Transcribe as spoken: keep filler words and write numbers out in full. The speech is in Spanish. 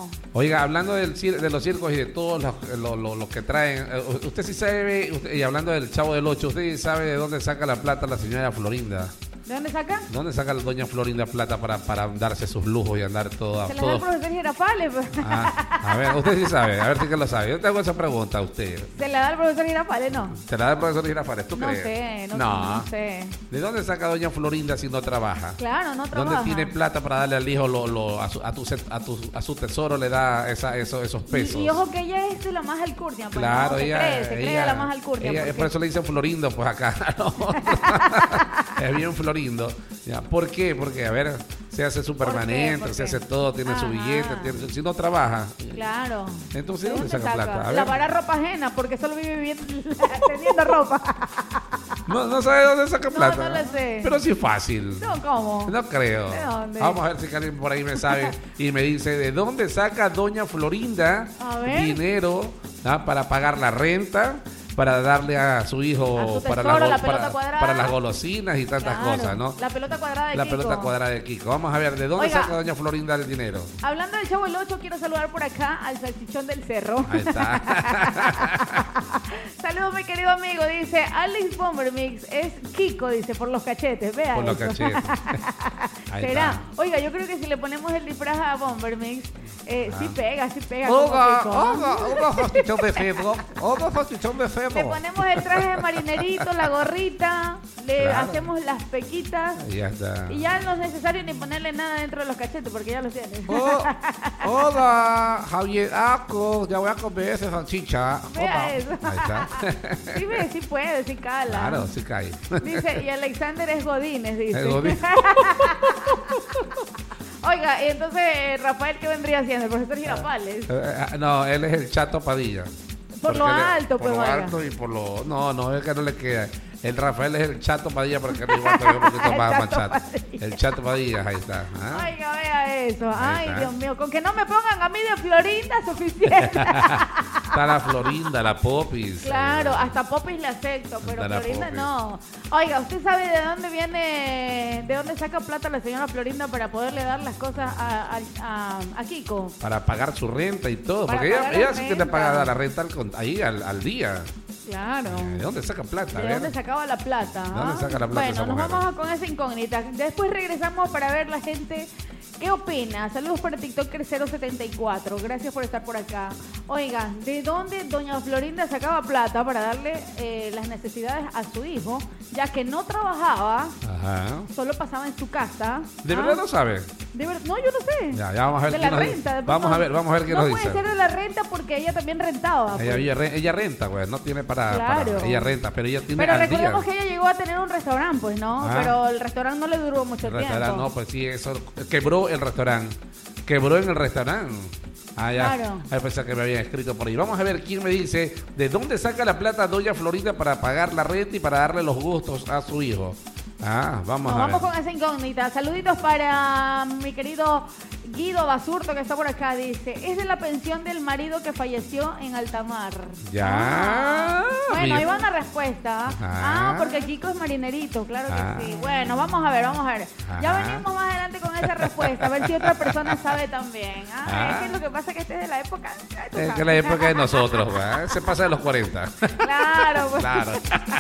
no. Oiga, hablando del cir- de los circos y de todos los, los, los- los que traen, eh, usted sí sabe, usted- y hablando del Chavo del Ocho, usted sí sabe de dónde saca la plata la señora Florinda. ¿De dónde saca? ¿Dónde saca la doña Florinda plata para, para darse sus lujos y andar toda... Se la da el todo? profesor Girafales. pues. Ah, a ver, usted sí sabe, a ver si que lo sabe. Yo te hago esa pregunta a usted. Se la da el profesor Girafales, no. ¿Se la da el profesor Girafales? ¿Tú No crees? sé, no, no. no sé. ¿De dónde saca doña Florinda si no trabaja? Claro, no trabaja. ¿Dónde tiene plata para darle al hijo lo, lo- a, su, a, tu, se- a, tu- a su tesoro le da esa, eso- esos pesos? Y, y ojo que ella es de la más alcurnia. Pues, Claro, ¿no? Se ella, cree, se cree ella- de la más alcurnia. ella- porque- por eso le dicen Florindo, pues acá. ¿no? Es bien Florindo. Ya, ¿por qué? Porque, a ver, se hace su ¿Por qué? permanente, ¿Por se qué? hace todo, tiene su Ajá. billete, tiene su- si no trabaja. Claro. Entonces, ¿de dónde ¿De saca plata? A ver. Lavará ropa ajena porque solo vive viviendo, teniendo ropa. No, no sabe de dónde saca No, plata. no lo sé. Pero sí es fácil. No, ¿cómo? No creo. ¿De dónde? Vamos a ver si alguien por ahí me sabe y me dice de dónde saca doña Florinda A ver. dinero, ¿ah? Para pagar la renta, para darle a su hijo A su para, tesoro, go- la pelota para- cuadrada. para las golosinas y tantas Claro, cosas, ¿no? La pelota cuadrada de La Kiko. pelota cuadrada de Kiko. Vamos a ver de dónde Oiga. saca doña Florinda el dinero. Hablando del Chavo del Ocho, quiero saludar por acá al salchichón del cerro. Ahí está. Saludos, mi querido amigo. Dice, Alex Bombermix es Kiko, dice, por los cachetes. Vea Por los eso. cachetes. Ahí ¿Será? está. Oiga, yo creo que si le ponemos el disfraz a Bombermix, eh, sí pega, sí pega. Oiga, como Kiko. oiga, oiga, salchichón de cerdo. Oiga, salchichón de Le cerdo. ponemos el traje de marinerito, la gorrita, le Claro. hacemos las pequitas Ahí ya está. y ya no es necesario ni ponerle nada dentro de los cachetes porque ya los tiene. Oh, hola, Javier Aco, ya voy a comer esa salchicha. Vea Opa. eso. Ahí está. Sí ve, sí puede, sí cala. Claro, sí cae. Dice, y Alexander es Godínez, dice. Es Godínez. Oiga, y entonces, eh, Rafael, ¿qué vendría haciendo? El profesor Girafales. Eh, eh, no, él es el Chato Padilla. Por lo Porque él- alto, por pues, lo oiga. alto y por lo... No, no, es que no le queda. El Rafael es el Chato Padilla porque él igual todavía un poquito El más, más Chato chato. Padilla. El Chato Padilla, ahí está. ¿Ah? Oiga, vea eso. Ay, está. Dios mío, con que no me pongan a mí de Florinda suficiente. Está la Florinda, la Popis. Claro, eh, hasta Popis le acepto, pero Hasta la Florinda Popis. no. Oiga, ¿usted sabe de dónde viene, de dónde saca plata la señora Florinda para poderle dar las cosas a, a, a- a Kiko? Para pagar su renta y todo. Para Porque ella, pagar la ella sí que te renta. paga la renta al cont- ahí al, al día. Claro. ¿De dónde saca plata? A ¿De ver. dónde sacaba la plata? ¿De dónde ah? saca la plata Bueno, esa nos mujer? vamos a- con esa incógnita. Después regresamos para ver la gente qué opina. Saludos para TikToker cero setenta y cuatro. Gracias por estar por acá. Oiga, ¿de dónde doña Florinda sacaba plata para darle eh, las necesidades a su hijo? Ya que no trabajaba, Ajá. solo pasaba en su casa. ¿De ¿ah? verdad no sabe? De ver- No, yo no sé. Ya, ya vamos a ver De qué la nos dice. renta. de Vamos pronto. a ver, vamos a ver qué no nos puede dice. ser de la renta porque ella también rentaba. Ella, pues. ella, re- ella renta, pues, no tiene para, Claro. para- ella renta, pero ella tiene Pero al día. recordemos que ella llegó a tener un restaurante, pues, ¿no? Ah. Pero el restaurante no le duró mucho El tiempo. restaurante, no, pues sí, eso quebró el restaurante. Quebró en el restaurante. Ah, ya. Claro. Ay, pensé que me habían escrito por ahí. Vamos a ver quién me dice de dónde saca la plata doña Florinda para pagar la renta y para darle los gustos a su hijo. Ah, vamos Nos a vamos ver. con esa incógnita. Saluditos para mi querido Guido Basurto que está por acá. Dice, es de la pensión del marido que falleció en Altamar. Ya. Ah. Bueno, Mira. ahí va una respuesta. Ajá. Ah, porque Kiko es marinerito, claro que Ah. sí. Bueno, vamos a ver, vamos a ver. Ya Ajá. venimos más adelante con esa respuesta, a ver si otra persona sabe también. Ah, Ah. es que lo que pasa es que este es de la época. ya tú Es que sabes. la época de nosotros, ¿verdad? Se pasa de los cuarenta. Claro, pues. Claro.